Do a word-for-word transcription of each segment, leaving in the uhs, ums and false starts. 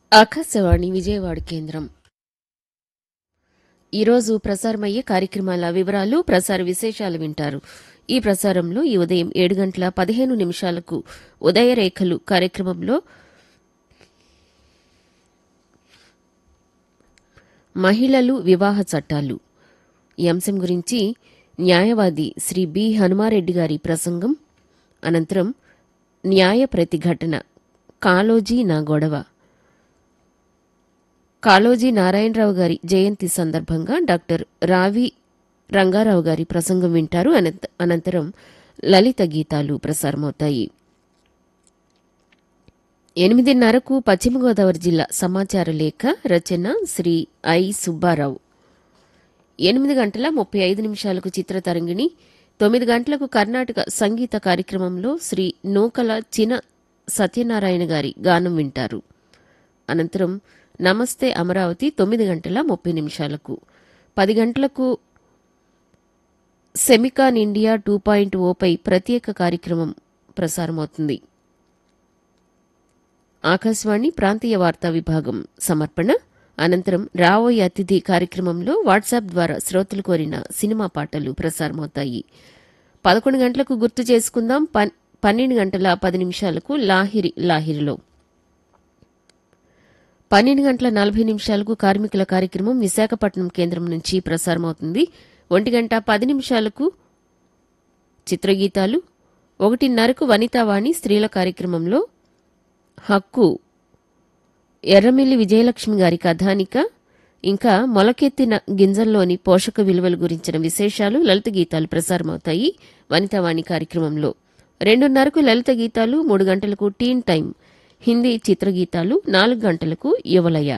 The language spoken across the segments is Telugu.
ఆకాశవాణి విజయవాడ కేంద్రం ఈరోజు ప్రసారమయ్యే కార్యక్రమాల వివరాలు, ప్రసార విశేషాలు వింటారు. ఈ ప్రసారంలో ఈ ఉదయం ఏడు గంటల పదిహేను నిమిషాలకు ఉదయరేఖలు కార్యక్రమంలో మహిళలు వివాహ చట్టాలు ఈ అంశం గురించి న్యాయవాది శ్రీ బి హనుమారెడ్డి గారి ప్రసంగం, అనంతరం న్యాయ ప్రతిఘటన కాలోజీ నా గొడవ కాళోజీ నారాయణరావు గారి జయంతి సందర్భంగా డాక్టర్ రావి రంగారావు గారి ప్రసంగం వింటారు. అనంతరం లలిత గీతాలు ప్రసారమవుతాయి. ఎనిమిదిన్నరకు పశ్చిమ గోదావరి జిల్లా సమాచార లేఖ, రచన శ్రీ ఐ సుబ్బారావు. ఎనిమిది గంటల ముప్పై ఐదు నిమిషాలకు చిత్రతరంగిణి, తొమ్మిది గంటలకు కర్ణాటక సంగీత కార్యక్రమంలో శ్రీ నూకల చిన సత్యనారాయణ గారి గానం వింటారు. అనంతరం నమస్తే అమరావతి తొమ్మిది గంటల ముప్పై నిమిషాలకు, పది గంటలకు సెమికాన్ ఇండియా టూ పాయింట్ ఓపై ప్రత్యేక కార్యక్రమం ప్రసారమవుతుంది. ఆకాశవాణి ప్రాంతీయ వార్తా విభాగం సమర్పణ. అనంతరం రావోయే అతిథి కార్యక్రమంలో వాట్సాప్ ద్వారా శ్రోతలు కోరిన సినిమా పాటలు ప్రసారమవుతాయి. పదకొండు గంటలకు గుర్తు చేసుకుందాం. పన్నెండు గంటల పది నిమిషాలకు లాహిరి లాహిరిలో, పన్నెండు గంటల నలభై నిమిషాలకు కార్మికుల కార్యక్రమం విశాఖపట్నం కేంద్రం నుంచి ప్రసారమవుతుంది. ఒంటి గంట పది నిమిషాలకు చిత్రగీతాలు, ఒకటిన్నరకు వనితావాణి స్త్రీల కార్యక్రమంలో హక్కు ఎర్రమిల్లి విజయలక్ష్మి గారి కథానిక, ఇంకా మొలకెత్తిన గింజల్లోని పోషక విలువల గురించిన విశేషాలు, లలిత గీతాలు ప్రసారమవుతాయి వనితావాణి కార్యక్రమంలో. రెండున్నరకు లలిత గీతాలు, మూడు గంటలకు టీన్ టైం హిందీ చిత్రగీతాలు, నాలుగు గంటలకు యువలయ,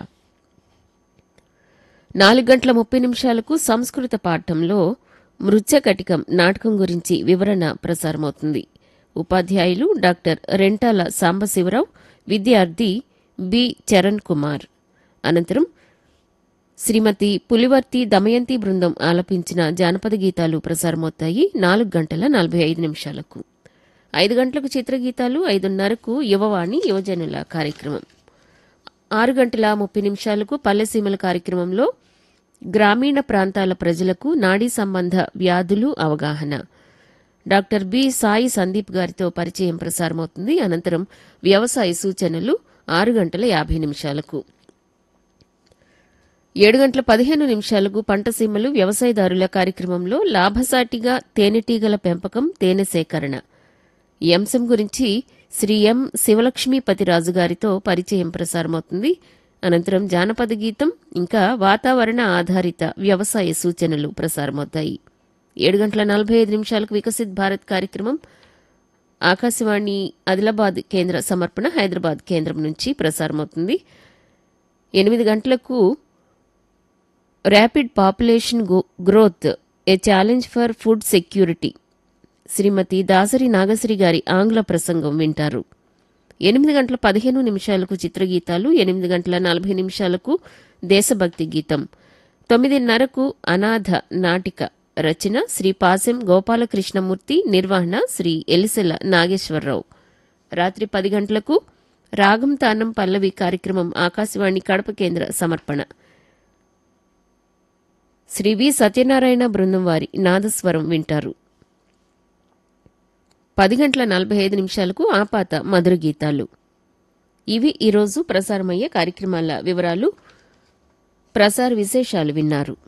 నాలుగు గంటల ముప్పై నిమిషాలకు సంస్కృత పాఠంలో మృత్యకటికం నాటకం గురించి వివరణ ప్రసారమవుతుంది. ఉపాధ్యాయులు డాక్టర్ రెంటాల సాంబశివరావు, విద్యార్థి బి చరణ్ కుమార్. అనంతరం శ్రీమతి పులివర్తి దమయంతి బృందం ఆలపించిన జానపద గీతాలు ప్రసారమవుతాయి నాలుగు గంటల నలభై ఐదు నిమిషాలకు. ఐదు గంటలకు చిత్రగీతాలు, ఐదున్నరకు యువవాణి యువజనుల కార్యక్రమం. ఆరు గంటల ముప్పై నిమిషాలకు పల్లెసీమల కార్యక్రమంలో గ్రామీణ ప్రాంతాల ప్రజలకు నాడీ సంబంధ వ్యాధులు అవగాహన, డాక్టర్ బి సాయి సందీప్ గారితో పరిచయం ప్రసారమవుతుంది. అనంతరం వ్యవసాయ సూచనలు ఆరు గంటల యాభై నిమిషాలకు. ఏడు గంటల పదిహేను నిమిషాలకు పంటసీమలు వ్యవసాయదారుల కార్యక్రమంలో లాభసాటిగా తేనెటీగల పెంపకం, తేనె సేకరణ ఈ అంశం గురించి శ్రీ ఎం శివలక్ష్మీపతిరాజు గారితో పరిచయం ప్రసారమవుతుంది. అనంతరం జానపద గీతం, ఇంకా వాతావరణ ఆధారిత వ్యవసాయ సూచనలు ప్రసారమవుతాయి. ఏడు గంటల నలభై ఐదు నిమిషాలకు వికసిత్ భారత్ కార్యక్రమం ఆకాశవాణి ఆదిలాబాద్ కేంద్ర సమర్పణ, హైదరాబాద్ కేంద్రం నుంచి ప్రసారమవుతుంది. ఎనిమిది గంటలకు rapid population growth A challenge for food security శ్రీమతి దాసరి నాగశ్రీ గారి ఆంగ్ల ప్రసంగం వింటారు. ఎనిమిది గంటల పదిహేను నిమిషాలకు చిత్రగీతాలు, ఎనిమిది గంటల నలభై నిమిషాలకు దేశభక్తి గీతం, తొమ్మిదిన్నరకు అనాథ నాటిక, రచన శ్రీ పాసెం గోపాలకృష్ణమూర్తి, నిర్వహణ శ్రీ ఎలిసెల నాగేశ్వరరావు. రాత్రి పది గంటలకు రాగం తానం పల్లవి కార్యక్రమం ఆకాశవాణి కడప కేంద్ర సమర్పణ. శ్రీ వి సత్యనారాయణ బృందం వారి నాదస్వరం వింటారు. పది గంటల నలభై ఐదు నిమిషాలకు ఆపాత మధుర గీతాలు. ఇవి ఈరోజు ప్రసారమయ్యే కార్యక్రమాల వివరాలు, ప్రసార విశేషాలు విన్నారు.